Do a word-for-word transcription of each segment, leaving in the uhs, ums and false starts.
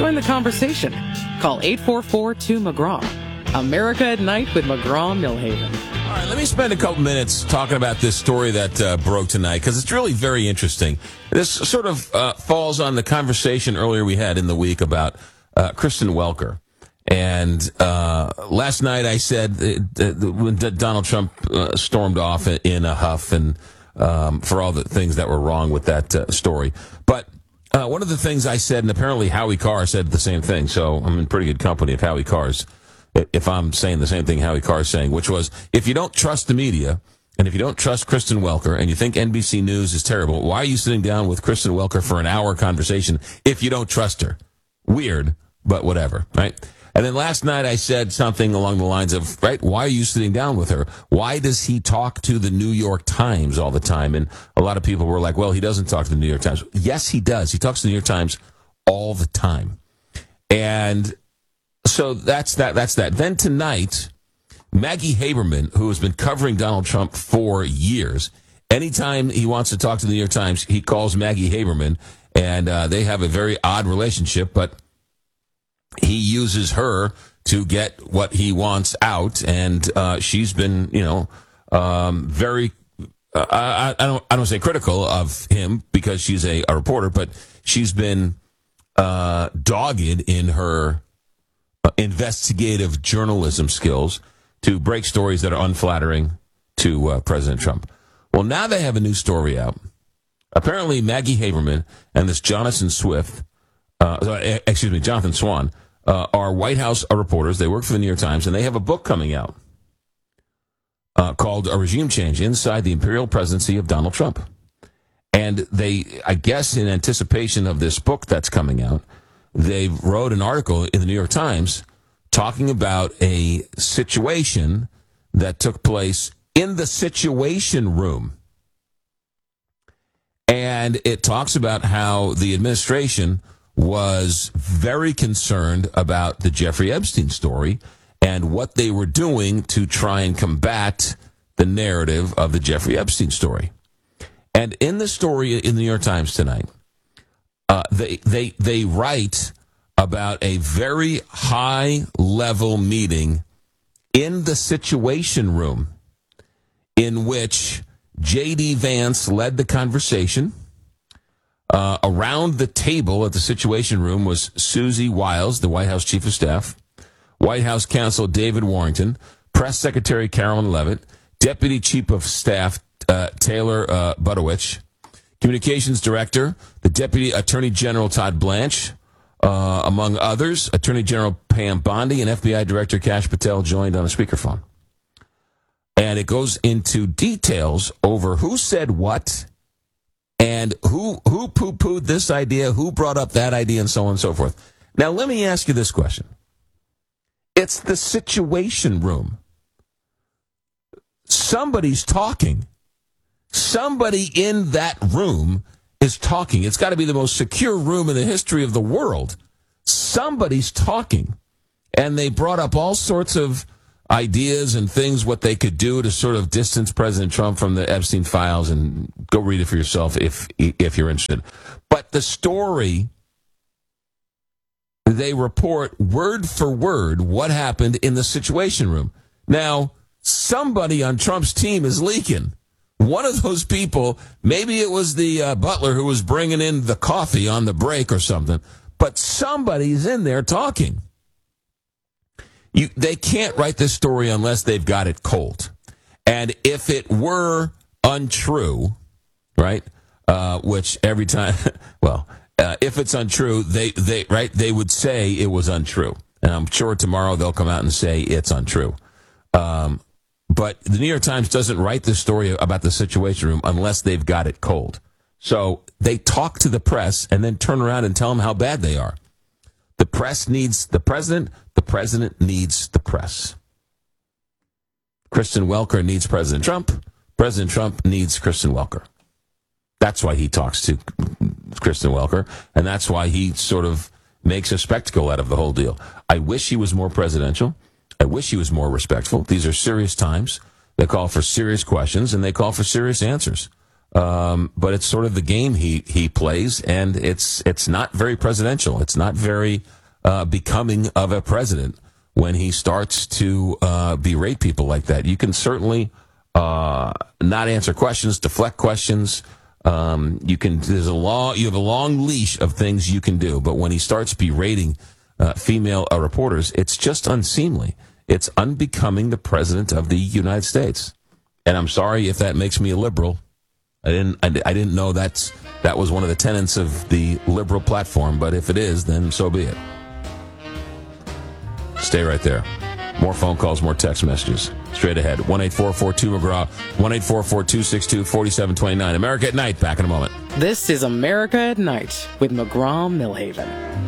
Join the conversation. Call eight four four, two, McGraw. America at Night with McGraw-Milhaven. All right, let me spend a couple minutes talking about this story that uh, broke tonight, because it's really very interesting. This sort of uh, falls on the conversation earlier we had in the week about uh, Kristen Welker. And uh, last night I said uh, when Donald Trump uh, stormed off in a huff and um, for all the things that were wrong with that uh, story. But uh, one of the things I said, and apparently Howie Carr said the same thing, so I'm in pretty good company of Howie Carr's, if I'm saying the same thing Howie Carr is saying, which was, if you don't trust the media, and if you don't trust Kristen Welker, and you think N B C News is terrible, why are you sitting down with Kristen Welker for an hour conversation if you don't trust her? Weird, but whatever, right? And then last night I said something along the lines of, right, why are you sitting down with her? Why does he talk to the New York Times all the time? And a lot of people were like, well, he doesn't talk to the New York Times. Yes, he does. He talks to the New York Times all the time. And so that's that. That's that. Then tonight, Maggie Haberman, who has been covering Donald Trump for years, anytime he wants to talk to the New York Times, he calls Maggie Haberman, and uh, they have a very odd relationship, but he uses her to get what he wants out, and uh, she's been, you know, um, very. Uh, I, I don't. I don't say critical of him because she's a, a reporter, but she's been uh, dogged in her uh, investigative journalism skills to break stories that are unflattering to uh, President Trump. Well, now they have a new story out. Apparently, Maggie Haberman and this Jonathan Swift. Uh, excuse me, Jonathan Swan, uh, are White House reporters. They work for the New York Times, and they have a book coming out uh, called A Regime Change Inside the Imperial Presidency of Donald Trump. And they, I guess in anticipation of this book that's coming out, they wrote an article in the New York Times talking about a situation that took place in the Situation Room. And it talks about how the administration was very concerned about the Jeffrey Epstein story and what they were doing to try and combat the narrative of the Jeffrey Epstein story. And in the story in the New York Times tonight, uh, they they they write about a very high-level meeting in the Situation Room in which J D. Vance led the conversation. Uh, around the table at the Situation Room was Susie Wiles, the White House Chief of Staff, White House Counsel David Warrington, Press Secretary Carolyn Leavitt, Deputy Chief of Staff uh, Taylor uh, Budowich, Communications Director, the Deputy Attorney General Todd Blanche, uh, among others. Attorney General Pam Bondi and F B I Director Kash Patel joined on a speakerphone. And it goes into details over who said what, and who who poo-pooed this idea, who brought up that idea, and so on and so forth. Now, let me ask you this question. It's the Situation Room. Somebody's talking. Somebody in that room is talking. It's got to be the most secure room in the history of the world. Somebody's talking. And they brought up all sorts of ideas and things, what they could do to sort of distance President Trump from the Epstein files, and go read it for yourself if if you're interested. But the story, they report word for word what happened in the Situation Room. Now, somebody on Trump's team is leaking. One of those people, maybe it was the uh, butler who was bringing in the coffee on the break or something, but somebody's in there talking. You, they can't write this story unless they've got it cold. And if it were untrue, right, uh, which every time, well, uh, if it's untrue, they, they, right, they would say it was untrue. And I'm sure tomorrow they'll come out and say it's untrue. Um, but the New York Times doesn't write this story about the Situation Room unless they've got it cold. So they talk to the press and then turn around and tell them how bad they are. The press needs the president. The president needs the press. Kristen Welker needs President Trump. President Trump needs Kristen Welker. That's why he talks to Kristen Welker, and that's why he sort of makes a spectacle out of the whole deal. I wish he was more presidential. I wish he was more respectful. These are serious times. They call for serious questions, and they call for serious answers. Um, but it's sort of the game he, he plays, and it's it's not very presidential. It's not very uh, becoming of a president when he starts to uh, berate people like that. You can certainly uh, not answer questions, deflect questions. Um, you can there's a long you have a long leash of things you can do, but when he starts berating uh, female uh, reporters, it's just unseemly. It's unbecoming the president of the United States. And I'm sorry if that makes me a liberal. I didn't. I, I didn't know that's that was one of the tenets of the liberal platform. But if it is, then so be it. Stay right there. More phone calls, more text messages. Straight ahead. one eight four four two McGraw. one eight four four two six two four seven two nine. America at Night. Back in a moment. This is America at Night with McGraw Millhaven.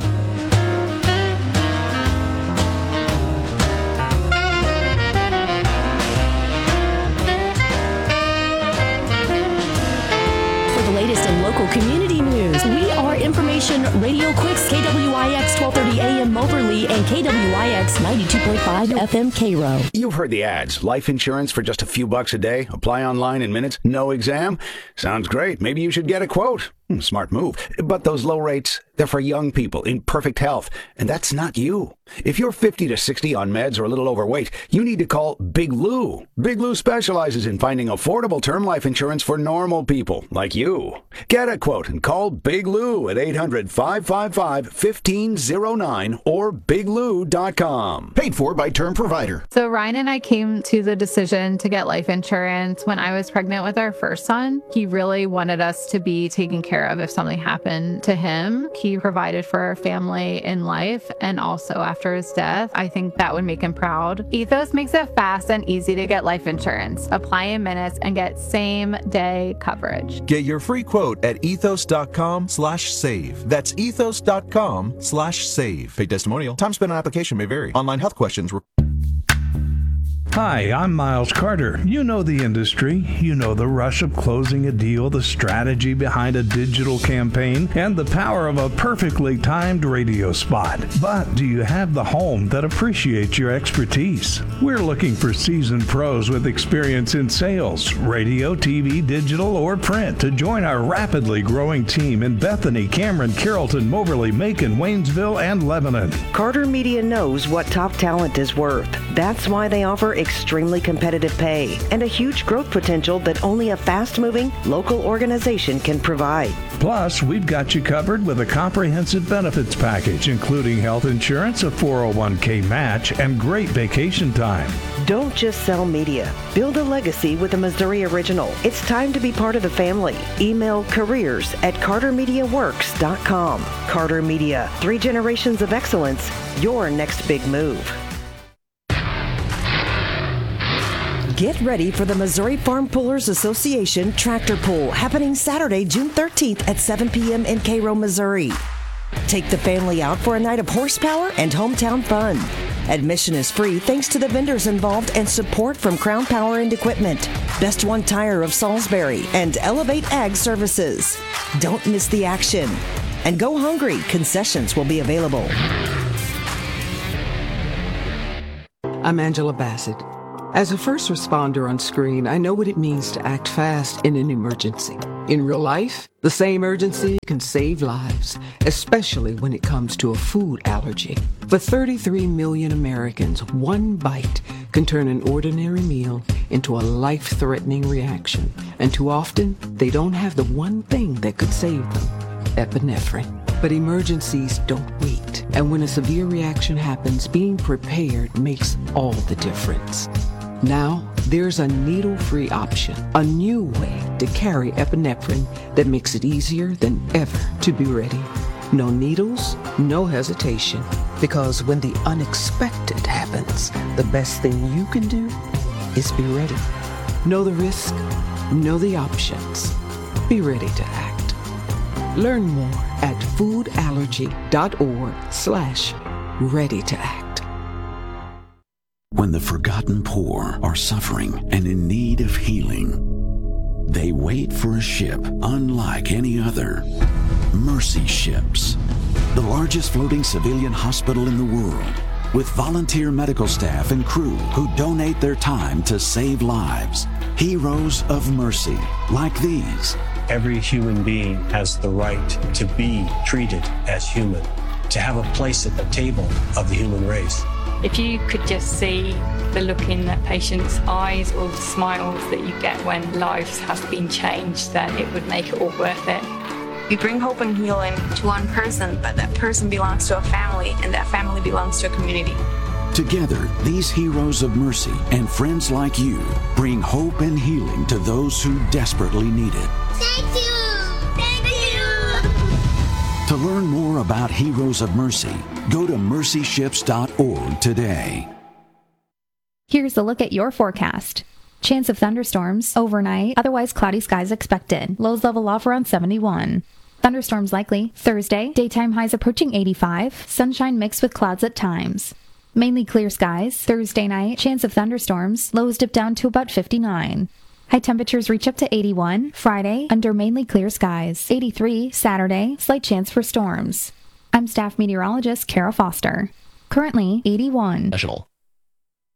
Latest in local community news. We are Information Radio Quicks, K W I X twelve thirty A M Moberly and K W I X ninety-two point five F M Cairo. You've heard the ads. Life insurance for just a few bucks a day. Apply online in minutes. No exam. Sounds great. Maybe you should get a quote. Hmm, smart move. But those low rates, they're for young people in perfect health. And that's not you. If you're fifty to sixty on meds or a little overweight, you need to call Big Lou. Big Lou specializes in finding affordable term life insurance for normal people like you. Get a quote and call Big Lou at eight hundred, five five five, one five zero nine or big lou dot com. Paid for by Term Provider. So Ryan and I came to the decision to get life insurance when I was pregnant with our first son. He really wanted us to be taken care of if something happened to him. He provided for our family in life and also after his death. I think that would make him proud. Ethos makes it fast and easy to get life insurance. Apply in minutes and get same day coverage. Get your free quote at ethos.com slash save. That's ethos.com slash save. Paid testimonial. Time spent on application may vary. Online health questions were... Hi, I'm Miles Carter. You know the industry. You know the rush of closing a deal, the strategy behind a digital campaign, and the power of a perfectly timed radio spot. But do you have the home that appreciates your expertise? We're looking for seasoned pros with experience in sales, radio, T V, digital, or print to join our rapidly growing team in Bethany, Cameron, Carrollton, Moberly, Macon, Waynesville, and Lebanon. Carter Media knows what top talent is worth. That's why they offer extremely competitive pay and a huge growth potential that only a fast-moving local organization can provide. Plus, we've got you covered with a comprehensive benefits package, including health insurance, a four oh one k match, and great vacation time. Don't just sell media. Build a legacy with a Missouri original. It's time to be part of the family. Email careers at carter media works dot com. Carter Media, three generations of excellence, your next big move. Get ready for the Missouri Farm Pullers Association Tractor Pull happening Saturday, June thirteenth at seven p.m. in Cairo, Missouri. Take the family out for a night of horsepower and hometown fun. Admission is free thanks to the vendors involved and support from Crown Power and Equipment, Best One Tire of Salisbury, and Elevate Ag Services. Don't miss the action. And go hungry. Concessions will be available. I'm Angela Bassett. As a first responder on screen, I know what it means to act fast in an emergency. In real life, the same urgency can save lives, especially when it comes to a food allergy. For thirty-three million Americans, one bite can turn an ordinary meal into a life-threatening reaction. And too often, they don't have the one thing that could save them, epinephrine. But emergencies don't wait. And when a severe reaction happens, being prepared makes all the difference. Now, there's a needle-free option, a new way to carry epinephrine that makes it easier than ever to be ready. No needles, no hesitation, because when the unexpected happens, the best thing you can do is be ready. Know the risk, know the options. Be ready to act. Learn more at foodallergy.org slash ready to act. When the forgotten poor are suffering and in need of healing, they wait for a ship unlike any other. Mercy Ships, the largest floating civilian hospital in the world, with volunteer medical staff and crew who donate their time to save lives. Heroes of Mercy, like these. Every human being has the right to be treated as human, to have a place at the table of the human race. If you could just see the look in that patient's eyes or the smiles that you get when lives have been changed, then it would make it all worth it. We bring hope and healing to one person, but that person belongs to a family, and that family belongs to a community. Together, these heroes of mercy and friends like you bring hope and healing to those who desperately need it. Thank you! Thank you! To learn more about Heroes of Mercy, go to mercy ships dot org today. Here's a look at your forecast. Chance of thunderstorms overnight, otherwise cloudy skies expected. Lows level off around seventy-one. Thunderstorms likely Thursday, daytime highs approaching eighty-five, sunshine mixed with clouds at times. Mainly clear skies. Thursday night, chance of thunderstorms, lows dip down to about fifty-nine. High temperatures reach up to eighty-one. Friday, under mainly clear skies. eighty-three Saturday, slight chance for storms. I'm staff meteorologist Kara Foster. Currently eighty-one. National.